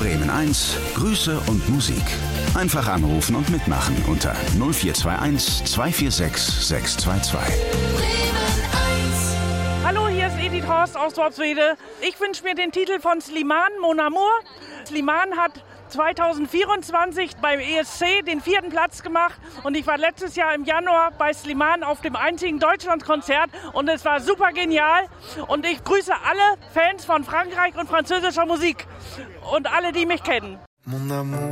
Bremen 1, Grüße und Musik. Einfach anrufen und mitmachen unter 0421 246 622. Hallo, hier ist Edith Horst aus Worpswede. Ich wünsche mir den Titel von Slimane, Mon Amour. Slimane hat 2024 beim ESC den 4. Platz gemacht und ich war letztes Jahr im Januar bei Slimane auf dem einzigen Deutschlandkonzert und es war super genial und ich grüße alle Fans von Frankreich und französischer Musik und alle, die mich kennen. Mon amour.